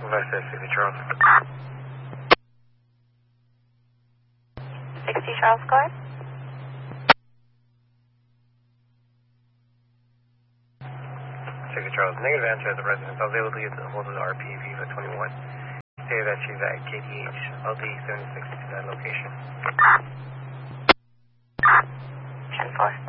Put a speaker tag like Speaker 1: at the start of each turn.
Speaker 1: West 60 Charles.
Speaker 2: 60 Charles, go ahead.
Speaker 1: 60 Charles, negative answer at the residence. I was able to get the hold of the RP Viva 21. Say that she's at KDH LD 76 to that location.
Speaker 2: 10-4.